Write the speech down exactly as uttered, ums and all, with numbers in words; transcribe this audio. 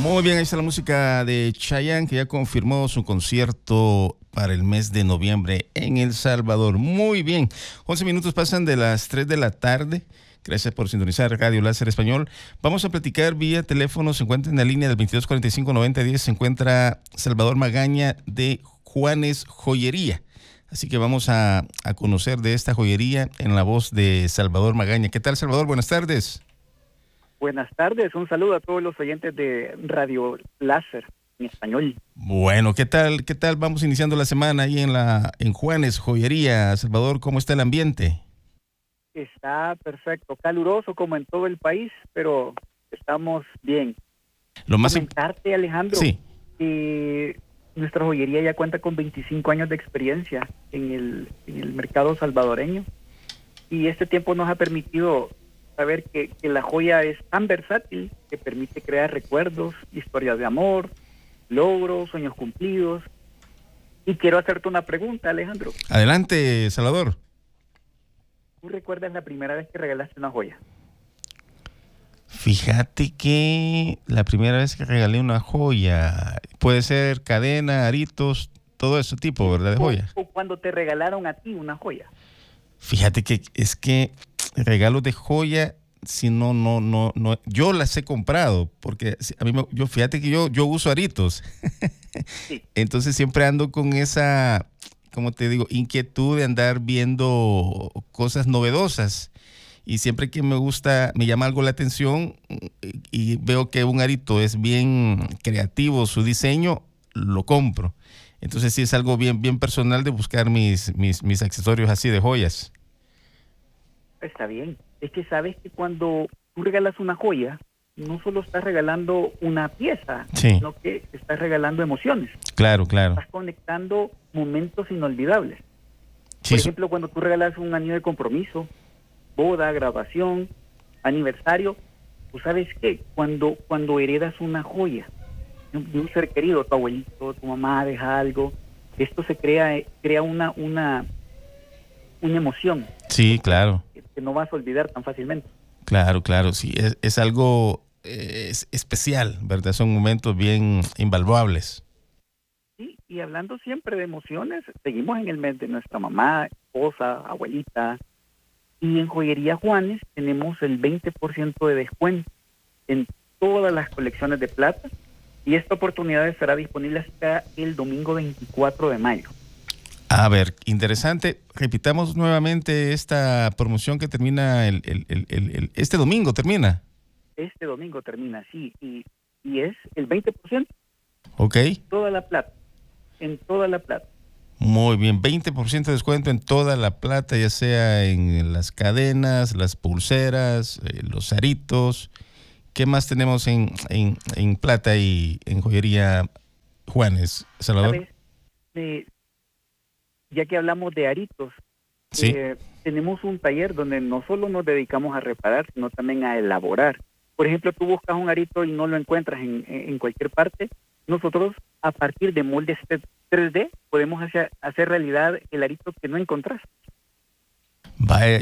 Muy bien, ahí está la música de Chayanne, que ya confirmó su concierto para el mes de noviembre en El Salvador. Muy bien, once minutos pasan de las tres de la tarde. Gracias por sintonizar Radio Láser Español. Vamos a platicar vía teléfono. Se encuentra en la línea del veintidós cuarenta y cinco noventa diez. Se encuentra Salvador Magaña de Juanes Joyería. Así que vamos a, a conocer de esta joyería en la voz de Salvador Magaña. ¿Qué tal, Salvador? Buenas tardes. Buenas tardes, un saludo a todos los oyentes de Radio Láser en español. Bueno, ¿qué tal? ¿Qué tal? Vamos iniciando la semana ahí en la en Juanes Joyería. Salvador, ¿cómo está el ambiente? Está perfecto, caluroso como en todo el país, pero estamos bien. Lo más Comentarte, Alejandro, sí. que nuestra joyería ya cuenta con veinticinco años de experiencia en el, en el mercado salvadoreño, y este tiempo nos ha permitido saber que, que la joya es tan versátil que permite crear recuerdos, historias de amor, logros, sueños cumplidos. Y quiero hacerte una pregunta, Alejandro. Adelante, Salvador. ¿Tú recuerdas la primera vez que regalaste una joya? Fíjate que la primera vez que regalé una joya, puede ser cadena, aritos, todo ese tipo, ¿verdad? De joyas. O, o cuando te regalaron a ti una joya. Fíjate que es que regalos de joya, si no, no, no, no, yo las he comprado, porque a mí me, yo, fíjate que yo, yo uso aritos. Sí. Entonces siempre ando con esa, como te digo, inquietud de andar viendo cosas novedosas. Y siempre que me gusta, me llama algo la atención y veo que un arito es bien creativo, su diseño, lo compro. Entonces sí es algo bien, bien personal de buscar mis, mis, mis accesorios así de joyas. Está bien. Es que sabes que cuando tú regalas una joya, no solo estás regalando una pieza, sí. sino que estás regalando emociones. Claro, claro. Estás conectando momentos inolvidables. Sí, Por ejemplo, cuando tú regalas un anillo de compromiso, boda, graduación, aniversario, ¿tú sabes qué? Cuando, cuando heredas una joya de un ser querido, tu abuelito, tu mamá deja algo, esto se crea, crea una, una, una emoción. Sí, claro. Que, que no vas a olvidar tan fácilmente. Claro, claro, sí, es, es algo eh, es especial, ¿verdad? Son momentos bien invaluables. Sí, y hablando siempre de emociones, seguimos en el mes de nuestra mamá, esposa, abuelita, y en Joyería Juanes tenemos el veinte por ciento de descuento en todas las colecciones de plata, y esta oportunidad estará disponible hasta el domingo veinticuatro de mayo. A ver, interesante. Repitamos nuevamente esta promoción que termina el, el, el, el, el este domingo, ¿termina? Este domingo termina, sí, y, y es el veinte por ciento. Ok. Toda la plata, en toda la plata. Muy bien, veinte por ciento de descuento en toda la plata, ya sea en las cadenas, las pulseras, eh, los aritos. ¿Qué más tenemos en, en, en plata y en Joyería Juanes, Salvador? ¿Sabes? Eh, ya que hablamos de aritos, ¿sí? eh, tenemos un taller donde no solo nos dedicamos a reparar, sino también a elaborar. Por ejemplo, tú buscas un arito y no lo encuentras en, en cualquier parte. Nosotros, a partir de moldes tres D, podemos hacer, hacer realidad el arito que no encontrás. Vaya,